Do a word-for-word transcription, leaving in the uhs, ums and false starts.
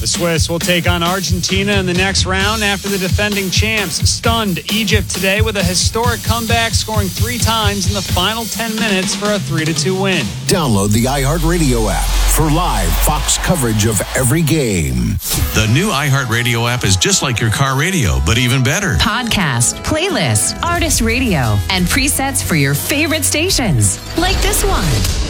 The Swiss will take on Argentina in the next round after the defending champs stunned Egypt today with a historic comeback, scoring three times in the final ten minutes for a three to two win. Download the iHeartRadio app for live Fox coverage of every game. The new iHeartRadio app is just like your car radio, but even better. Podcast, playlist, artist radio, and presets for your favorite stations. Like this one.